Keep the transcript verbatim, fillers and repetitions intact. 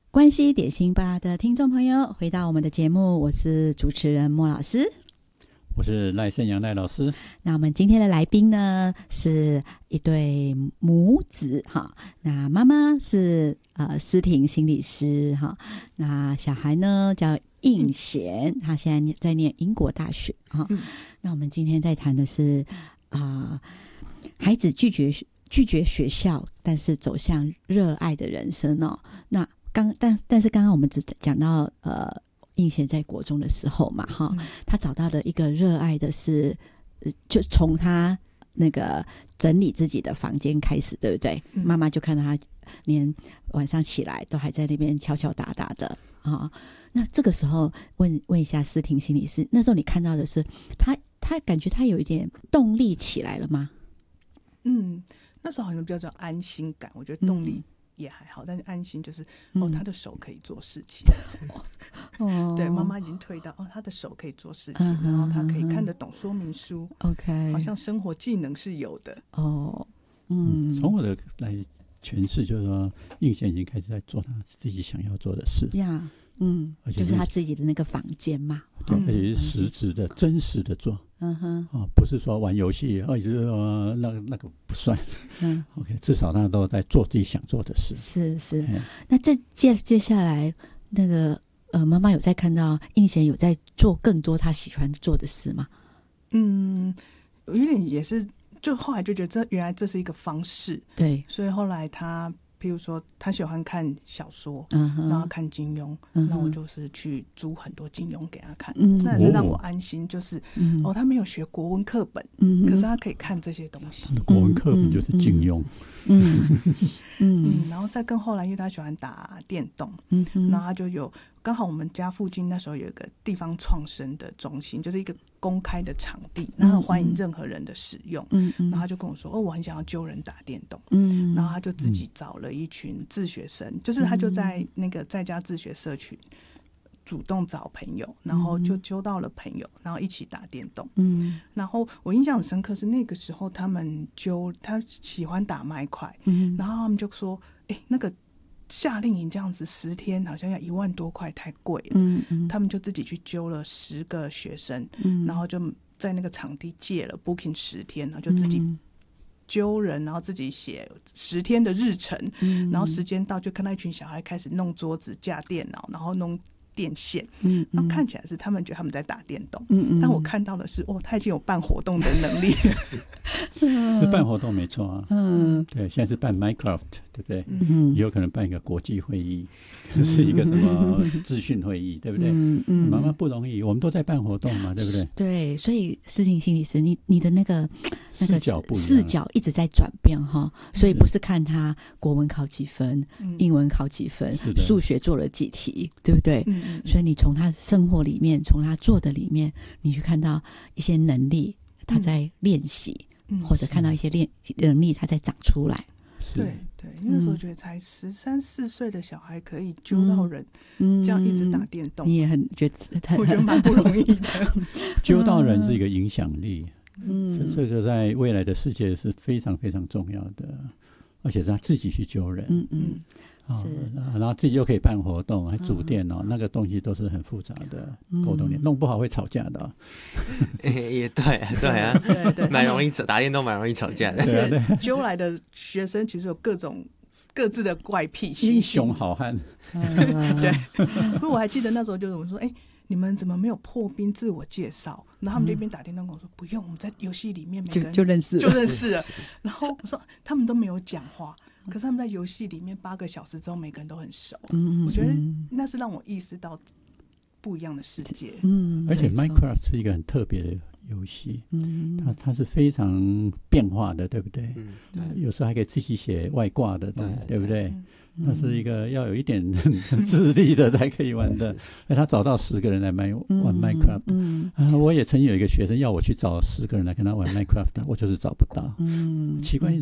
关系点心吧的听众朋友，回到我们的节目，我是主持人莫老师， 我是赖胜阳赖老师。 那我们今天的来宾呢，是一对母子哈。那妈妈是呃思婷心理师哈，那小孩呢叫应贤，他现在在念英国大学哈。嗯、那我们今天在谈的是啊、呃，孩子拒绝拒绝学校，但是走向热爱的人生哦。那刚但但是刚刚我们只讲到呃。应贤在国中的时候嘛，哈、嗯，他找到的一个热爱的是，就从他那个整理自己的房间开始，对不对？嗯、妈妈就看到他连晚上起来都还在那边敲敲打打的啊。那这个时候问问一下思婷心理师，那时候你看到的是他，他感觉他有一点动力起来了吗？ 嗯，那时候好像比较叫安心感，我觉得动力、嗯。也还好，但是安心就是哦，他的手可以做事情。哦，对，妈妈已经推到哦，他的手可以做事情，嗯、然后他可以看得懂说明书。OK， 好像生活技能是有的。哦， 嗯，从我的来诠释，就是说，应贤已经开始在做他自己想要做的事。 呀，嗯，而且就是他自己的那个房间嘛。 对，而且是实质的、真实的做。嗯哼，哦，不是说玩游戏，哦，就是说那个那个不算。嗯 ，OK， 至少他都在做自己想做的事。 是是，那这接接下来那个呃，妈妈有在看到应贤有在做更多他喜欢做的事吗？ 嗯，有一点也是，就后来就觉得这原来这是一个方式，对，所以后来他。譬如说他喜欢看小说、嗯、然后看金庸、嗯、那我就是去租很多金庸给他看、嗯、那也是让我安心，就是、嗯、哦，他没有学国文课本、嗯、可是他可以看这些东西， 国文课本就是金庸， 嗯嗯嗯，然后再更后来因为他喜欢打电动，嗯，然后他就有刚好我们家附近那时候有一个地方创生的中心，就是一个公开的场地，然后欢迎任何人的使用，嗯嗯，然后他就跟我说哦，我很想要揪人打电动，嗯，然后他就自己找了一群自学生，嗯、就是他就在那个在家自学社群主动找朋友，然后就揪到了朋友，然后一起打电动，嗯，然后我印象很深刻是那个时候他们揪他喜欢打麦块，嗯，然后他们就说，哎、欸，那个。夏令营这样子十天好像要一万多块，太贵了。嗯嗯，他们就自己去揪了十个学生，嗯，然后就在那个场地借了 booking 十天，然后就自己揪人，然后自己写十天的日程，嗯，然后时间到就看到一群小孩开始弄桌子、架电脑，然后弄电线，嗯，然后看起来是他们觉得他们在打电动，嗯嗯，但我看到的是，哦，他已经有办活动的能力了， 是办活动没错啊，嗯，对，现在是办 Minecraft， 对不对？嗯，也有可能办一个国际会议，嗯、是一个什么资讯会议，对不对？嗯嗯，妈妈不容易，我们都在办活动嘛，对不对？ 对，所以思婷心理师，你你的那个那个视角不一样， 视角一直在转变哈，所以不是看他国文考几分，英文考几分，数学做了几题，对不对？嗯所以你从他生活里面，从他做的里面，你去看到一些能力他在练习、嗯，或者看到一些练能力他在长出来。 对对，那时候觉得才十三四岁的小孩可以揪到人、嗯，这样一直打电动， 你也很觉得， 我觉得蛮不容易的。 揪到人是一个影响力，嗯，这个在未来的世界是非常非常重要的，而且是他自己去揪人，嗯嗯。是、哦，然后自己又可以办活动，还组电脑、嗯，那个东西都是很复杂的沟通点、嗯，弄不好会吵架的、哦。 也对，对啊，对对，蛮容易吵，打电动蛮容易吵架的。 而且揪来的学生其实有各种各自的怪癖， 英雄好汉。 对，不过我还记得那时候就是我说，哎、欸，你们怎么没有破冰自我介绍？然后他们就一边打电动跟我说，不用，我们在游戏里面每个人就, 就认识就认识了。然后我说他们都没有讲话。可是他们在游戏里面八个小时之后，每个人都很熟。嗯，我觉得那是让我意识到不一样的世界。嗯， 而且 Minecraft 是一个很特别的游戏，嗯，它它是非常变化的，对不对？嗯，对，有时候还可以自己写外挂的东西， 对, 对不对？那是一个要有一点智力的才可以玩的。哎，他找到十个人来玩 Minecraft， 嗯，嗯、啊，我也曾有一个学生要我去找十个人来跟他玩 Minecraft， 我就是找不到。嗯，奇怪。